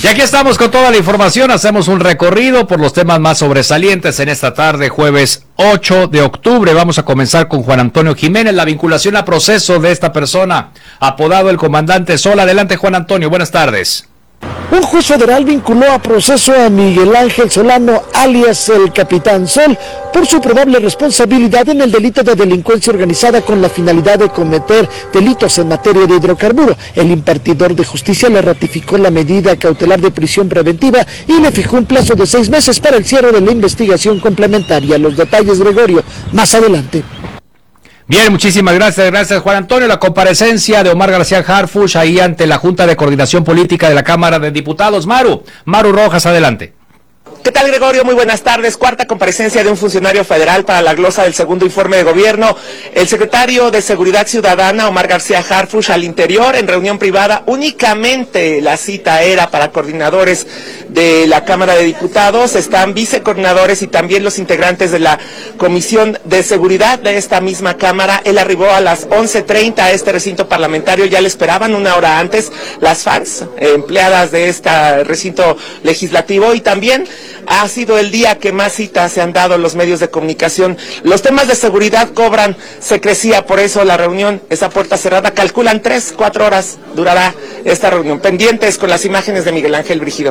Y aquí estamos con toda la información, hacemos un recorrido por los temas más sobresalientes en esta tarde, jueves 8 de octubre. Vamos a comenzar con Juan Antonio Jiménez, la vinculación a proceso de esta persona, apodado el Comandante Sol. Adelante, Juan Antonio, buenas tardes. Un juez federal vinculó a proceso a Miguel Ángel Solano, alias el Capitán Sol, por su probable responsabilidad en el delito de delincuencia organizada con la finalidad de cometer delitos en materia de hidrocarburo. El impartidor de justicia le ratificó la medida cautelar de prisión preventiva y le fijó un plazo de 6 meses para el cierre de la investigación complementaria. Los detalles, Gregorio, más adelante. Bien, muchísimas gracias Juan Antonio. La comparecencia de Omar García Harfuch ahí ante la Junta de Coordinación Política de la Cámara de Diputados. Maru Rojas, adelante. ¿Qué tal, Gregorio? Muy buenas tardes. Cuarta comparecencia de un funcionario federal para la glosa del segundo informe de gobierno. El secretario de Seguridad Ciudadana, Omar García Harfuch, al interior, en reunión privada. Únicamente la cita era para coordinadores de la Cámara de Diputados. Están vicecoordinadores y también los integrantes de la Comisión de Seguridad de esta misma Cámara. Él arribó a las 11:30 a este recinto parlamentario. Ya le esperaban una hora antes las fans, empleadas de este recinto legislativo, y también ha sido el día que más citas se han dado en los medios de comunicación. Los temas de seguridad cobran secrecía, por eso la reunión es a puerta cerrada. Calculan 3-4 horas durará esta reunión. Pendientes con las imágenes de Miguel Ángel Brígido.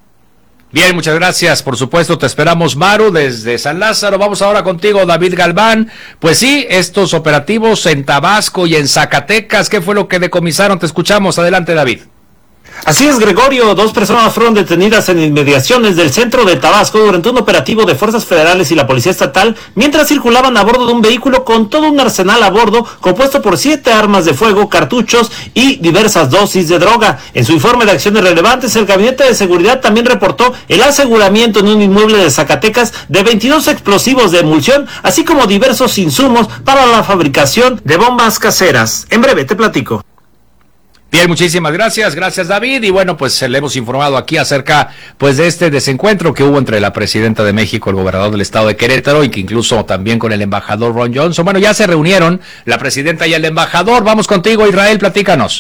Bien, muchas gracias. Por supuesto, te esperamos, Maru, desde San Lázaro. Vamos ahora contigo, David Galván. Pues sí, estos operativos en Tabasco y en Zacatecas, ¿qué fue lo que decomisaron? Te escuchamos. Adelante, David. Así es, Gregorio. 2 personas fueron detenidas en inmediaciones del centro de Tabasco durante un operativo de fuerzas federales y la policía estatal mientras circulaban a bordo de un vehículo con todo un arsenal a bordo compuesto por 7 armas de fuego, cartuchos y diversas dosis de droga. En su informe de acciones relevantes, el Gabinete de Seguridad también reportó el aseguramiento en un inmueble de Zacatecas de 22 explosivos de emulsión, así como diversos insumos para la fabricación de bombas caseras. En breve te platico. Bien, muchísimas gracias David, y bueno, pues le hemos informado aquí acerca pues de este desencuentro que hubo entre la presidenta de México, el gobernador del estado de Querétaro, y que incluso también con el embajador Ron Johnson. Bueno, ya se reunieron la presidenta y el embajador. Vamos contigo, Israel, platícanos.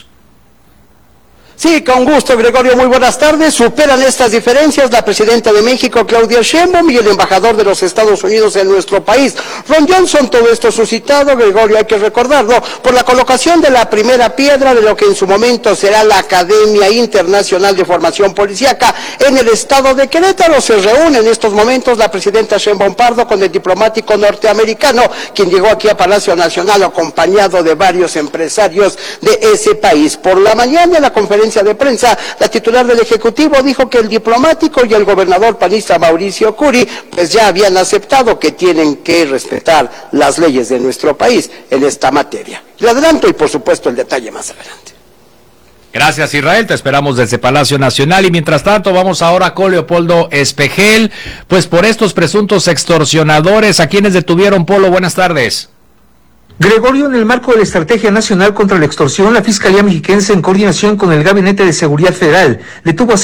Sí, con gusto, Gregorio, muy buenas tardes. Superan estas diferencias la presidenta de México, Claudia Sheinbaum, y el embajador de los Estados Unidos en nuestro país, Ron Johnson. Todo esto suscitado, Gregorio, hay que recordarlo, por la colocación de la primera piedra de lo que en su momento será la Academia Internacional de Formación Policíaca en el estado de Querétaro. Se reúne en estos momentos la presidenta Sheinbaum Pardo con el diplomático norteamericano, quien llegó aquí a Palacio Nacional acompañado de varios empresarios de ese país. Por la mañana, en la conferencia de prensa, la titular del Ejecutivo dijo que el diplomático y el gobernador panista Mauricio Curi pues ya habían aceptado que tienen que respetar las leyes de nuestro país en esta materia. Le adelanto y por supuesto el detalle más adelante. Gracias, Israel, te esperamos desde Palacio Nacional. Y mientras tanto vamos ahora con Leopoldo Espejel, pues por estos presuntos extorsionadores, ¿a quienes detuvieron, Polo? Buenas tardes. Gregorio, en el marco de la Estrategia Nacional contra la Extorsión, la Fiscalía Mexiquense, en coordinación con el Gabinete de Seguridad Federal, detuvo a